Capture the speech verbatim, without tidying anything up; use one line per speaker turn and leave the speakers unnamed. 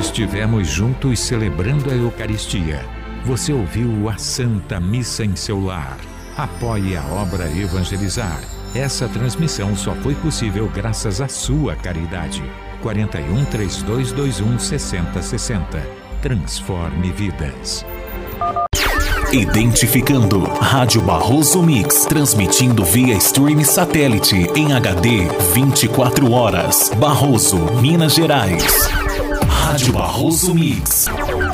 estivemos juntos celebrando a Eucaristia. Você ouviu a Santa Missa em seu lar. Apoie a obra Evangelizar. Essa transmissão só foi possível graças à sua caridade. quarenta e um, trinta e dois, vinte e um, sessenta, sessenta. Transforme vidas.
Identificando Rádio Barroso Mix, transmitindo via stream satélite em H D vinte e quatro horas. Barroso, Minas Gerais. Rádio Barroso Mix.